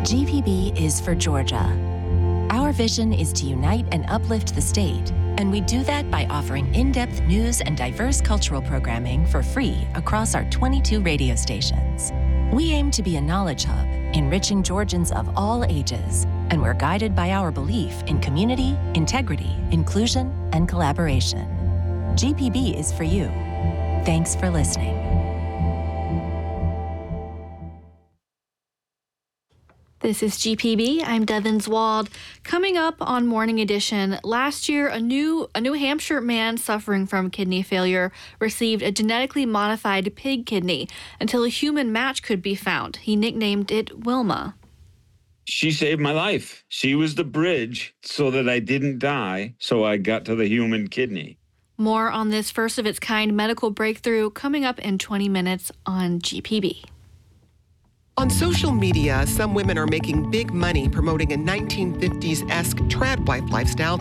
GPB is for Georgia. Our vision is to unite and uplift the state, and we do that by offering in-depth news and diverse cultural programming for free across our 22 radio stations. We aim to be a knowledge hub, enriching Georgians of all ages, and we're guided by our belief in community, integrity, inclusion, and collaboration. GPB is for you. Thanks for listening. This is GPB. I'm Devin Zwald. Coming up on Morning Edition, last year, a New Hampshire man suffering from kidney failure received a genetically modified pig kidney until a human match could be found. He nicknamed it Wilma. She saved my life. She was the bridge so that I didn't die, so I got to the human kidney. More on this first-of-its-kind medical breakthrough coming up in 20 minutes on GPB. On social media, some women are making big money promoting a 1950s-esque trad wife lifestyle